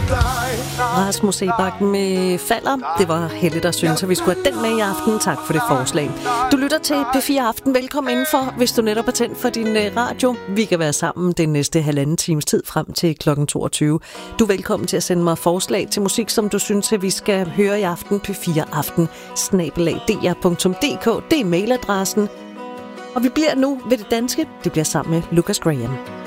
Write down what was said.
Rasmus Sebak med Falder. Det var Helle, der syntes, at vi skulle have den med i aften. Tak for det forslag. Du lytter til P4 Aften. Velkommen indenfor, hvis du netop er tændt for din radio. Vi kan være sammen den næste halvanden times tid frem til kl. 22. Du er velkommen til at sende mig forslag til musik, som du synes, at vi skal høre i aften. p4aften@dr.dk. Det er mailadressen. Og vi bliver nu ved det danske. Det bliver sammen med Lucas Graham.